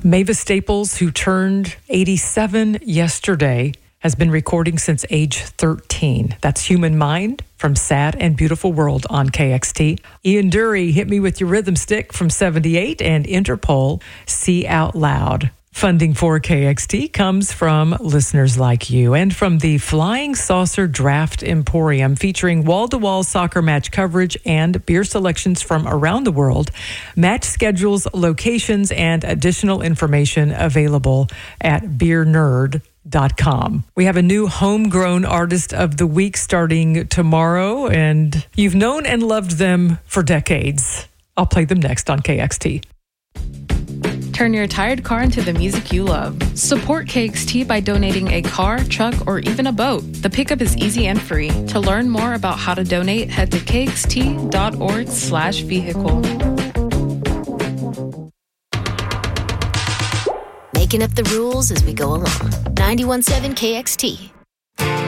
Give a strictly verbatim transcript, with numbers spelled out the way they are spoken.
Mavis Staples, who turned eighty-seven yesterday, has been recording since age thirteen. That's Human Mind from Sad and Beautiful World on K X T. Ian Dury, Hit Me With Your Rhythm Stick from seventy-eight, and Interpol, See Out Loud. Funding for K X T comes from listeners like you and from the Flying Saucer Draft Emporium, featuring wall-to-wall soccer match coverage and beer selections from around the world. Match schedules, locations, and additional information available at beer nerd dot com. We have a new homegrown artist of the week starting tomorrow, and you've known and loved them for decades. I'll play them next on K X T. Turn your tired car into the music you love. Support K X T by donating a car, truck, or even a boat. The pickup is easy and free. To learn more about how to donate, head to kxt.org slash vehicle. Making up the rules as we go along. ninety-one point seven K X T.